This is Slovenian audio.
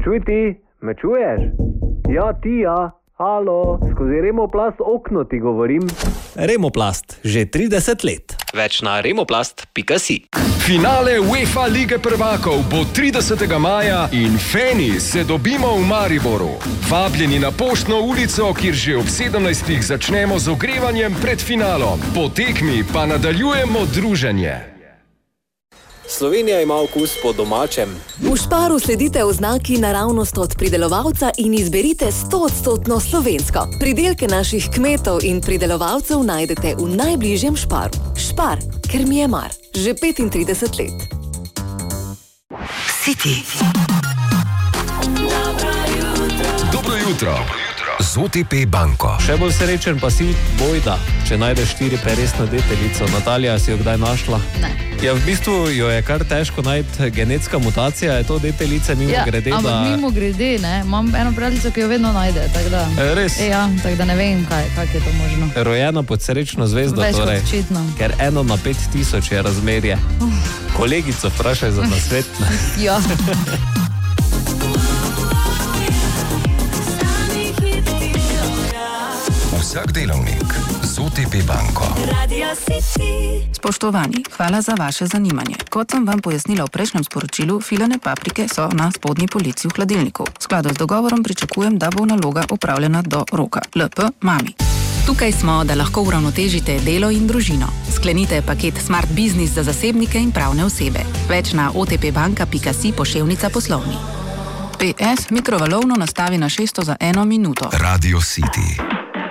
Čuj ti, me čuješ? Ja, ti ja. Halo, skozi Remoplast okno ti govorim. Remoplast, že 30 let. Več na remoplast.si. Finale UEFA Lige prvakov bo 30. maja in feni se dobimo v Mariboru. Vabljeni na Poštno ulico, kjer že ob 17. začnemo z ogrevanjem pred finalom. Po tekmi pa nadaljujemo druženje. Slovenija ima okus po domačem. V Sparu sledite oznaki naravnost od pridelovalca in izberite 100% slovensko. Pridelke naših kmetov in pridelovalcev najdete v najbližjem Sparu. Spar, ker mi je mar. Že 35 let. City. Dobro jutro. Z OTP banko. Še bolj srečen pa si bojda, če najdeš 4 peresno deteljico. Natalija, si jo kdaj našla? Ne. Ja, v bistvu jo je kar težko najti genetska mutacija, je to deteljice mimo grede. Ja, ampak mimo grede, ne, imam eno prijateljico, ki jo vedno najde, tako da. Res? Ja, tako da ne vem, kak je to možno. Rojena pod srečno zvezdo, Več torej. kot očitno. Ker 1 na 5000 je razmerje. Kolegico vprašaj za nasvet. Ja. Vsak delavnik z OTP banko. Spoštovani, hvala za vaše zanimanje. Kot sem vam pojasnila v prejšnjem sporočilu, filane paprike so na spodnji polici v hladilniku. V skladu z dogovorom pričakujem, da bo naloga opravljena do roka. LP mami. Tukaj smo, da lahko uravnotežite delo in družino. Sklenite paket Smart Business za zasebnike in pravne osebe. Več na otpbanka.si / poslovni. PS mikrovalovno nastavi na 600 za 1 minuto. Radio City.